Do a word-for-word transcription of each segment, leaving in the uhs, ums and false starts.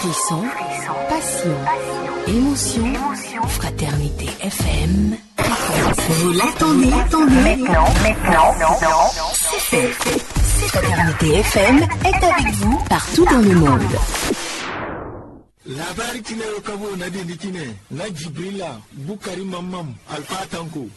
Frisson, passion, émotion, Fraternité F M. Vous l'attendez, attendez. Maintenant, maintenant, maintenant, c'est fait. Fraternité F M est avec vous partout dans le monde. Labari kile kabo na dindi kine na Jibrila Bukari Mamam Alpha Tanko.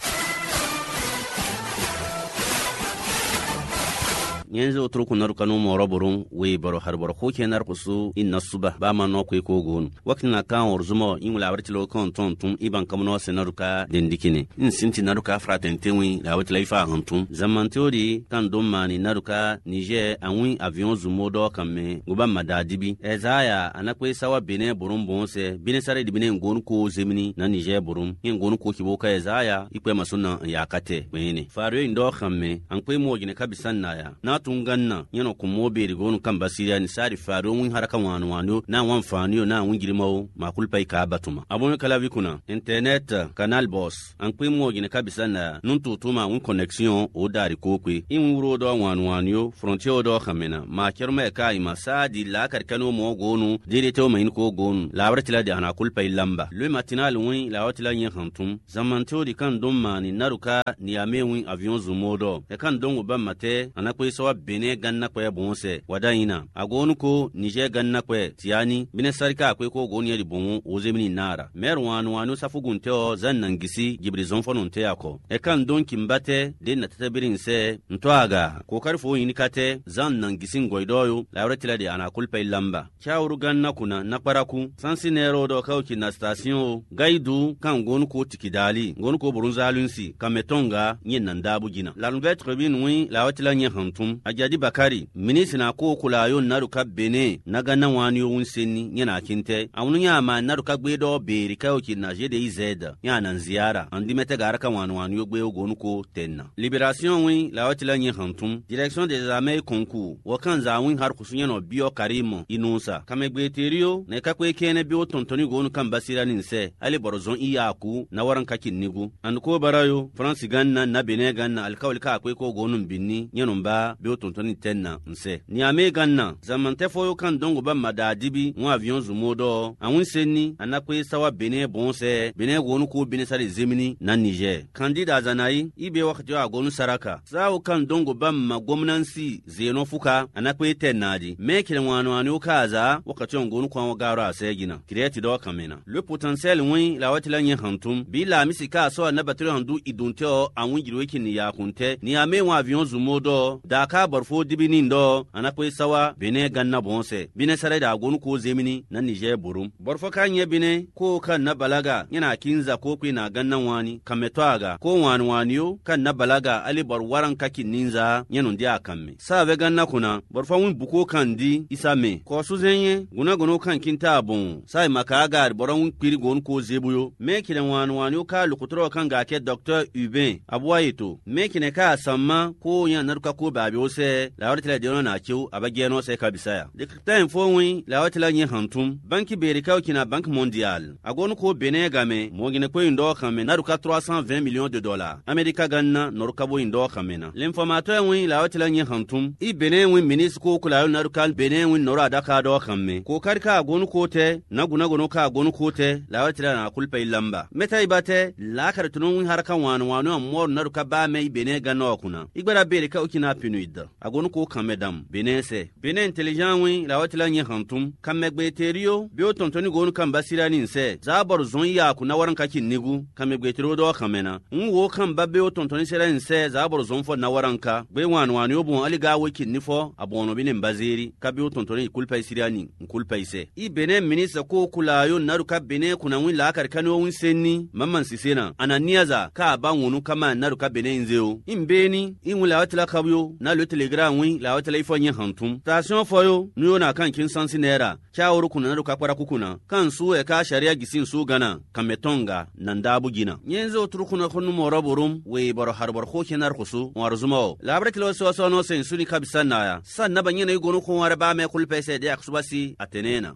Yanzu otro kunar kanu moro burun we baro har baro ko kenar kusu inna suba ba ma no ko ko gon wakina kan orzumo in labar tilo kon ton tum iban kamno senaruka dendikine in sinti naruka fratente wi la wot laifa hantum zaman teori kan don mani naruka Niger anwi avion zumodo kamme goba madadibi ezaya anakwe sawa bene burun bonse bine sare di bine ngon ko zemini na Niger burun in ngon ko kiboka ezaya ikwe masuna yakate bene faro indo kamme ankwe mo gine kabisan na ya na tunganna yano kumo be rigonu kan basiriya ni sari faro mun haraka wanu wanu na wan faniyo na wan girmawo makulpai ka batuma abun kala vikuna internet canal boss an kwe mo gine kabisa na nun tutuma un connexion o dari kokwe in wuro do wanu wanu frontier do khamena ma kirma ka ima sadi la karkano mo gonu dire to mai ko gonu la bartila da ana kulpai lamba le matinal win la watila yin hantum zaman to di kan don mani naruka ni amewin avion zumodo e kan don ba mate ana kwe so bene ganna kwe bonse wadaina agonu ko Niger ganna kwe tiani bine sarika kwe ko goni yadi bon ozemini nara mer wanu wanu safugunte o zannangisi gibrizon fononte yako e kan don kimbate de na tatabirin se ntwaga ko karfo yinikate zannangisi ngoidoyo lawretila de ana kulpa lamba kyawru ganna kuna nakbaraku sansinero do kawki na station gaidu kan gonu ko tikidali gonu ko burunzalunsi kametonga nyen nandabu gina la nouvelle tribune wi lawretila nyen hantum Ajadi Bakari minisi na ko kulayo naruka bene naga na wani yun senni yana kinte awunu ya ma naruka gbedo beri kayo ki na jede izeda yana ziyara andi mete garaka wani wani yo gbe ogonu ko tenna Libération wi la watila nyi hantum direction des armées concours wakan za win har kusunya no bio karimo inusa kame gbe teriyo ne ka kwe kene bio tontoni gonu kan basira ninse ali borzon iyaku na waran kakin nigu and ko barayo France ganna na bene ganna alkawli ka kwe ko gonun binni nyenum ba bio tontoni tenna nse ni ame ganna zamante foyo kan dongo ba madadibi mo avion zumodo awun senni anakwe sawa bene bonse bene gonu ko bene sare zemini na Niger kandida zanai ibe wakati wa gonu saraka sawo kan dongo ba ma gwamnansi zeno fuka anakwe tennadi me kiran wano wano kaza wakati on gonu kwa garo asegina create do kamena le potentiel wi la watila nyi hantum bi la misika so na batiri handu idunteo awun girweki ni yakunte ni ame wa avion zumodo da ka barfo dibini ndo anakwe sawa bene ganna bonse bine sare da gonu ko zemini na Niger burum barfo kanye bine ko kan na balaga yana kinza ko kwi na gannan wani kametwaga ko wani waniyo kan na balaga ali bar waran kakin ninza nyenun dia kamme sabe ganna kuna barfo wun buko kan di isame ko su zenye guna gono kan kinta bon sai makaga boron kwiri gonu ko zebuyo me kiran wani waniyo ka lukutro kan ga ke docteur Ubin abwaito me kine ka samma ko yan naruka ko babe ose la wartila de na kiu abageno sai ka bisaya dikta infowin la wartila nyi hantum banki berika kina bank mondial agonu ko bene game mo gine ko indo kame naruka trois cent vingt millions de dollars amerika ganna noruka bo indo kamena l'informateur win la wartila nyi hantum i bene win ministre ko kula naruka bene win nora daka do kame ko karka agonu ko te na guna gono ka agonu ko te la wartila na kulpa lamba meta ibate la kartunon win harakan wanu wanu mo naruka ba mai bene ganna kuna igbara berika kina pinuida agonu ko kamedam benese bene intelligent wi la watila nyi hantum kamegbe teriyo bio tontoni gonu kan basira ni nse zabar zon ya ku na waran kakin nigu kamegbe teriyo do kamena nwo kan babbe tontoni sera nse zabar zon fo na waran ka be wan wan yo bon aliga wakin nifo abono bine mbazeri ka bio tontoni kulpa siriani kulpa ise i bene minisa ko kula yo naruka bene kuna wi la karkano win senni mamman sisena ananiaza ka ba wonu kama naruka bene nzeo imbeni in la watila kabyo na le telegram wi la watila ifo nyi hantum station foyo nuyo na kan kin sansi nera kyawuru kuna naruka kwara kukuna kan su e ka sharia gisin su gana kametonga nandabu gina nyenzo turukuna kunu moraborum we baro harbar ko kenar kusu warzumo labre kilo so so no sen suni kabisa na ya san na banyene gonu ko wara ba me kulpe se de aksubasi atenena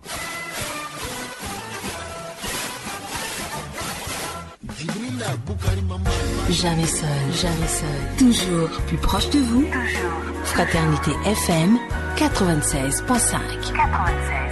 Jamais seul, jamais seul. Toujours plus proche de vous. Toujours. Fraternité F M quatre-vingt-seize virgule cinq. quatre-vingt-seize.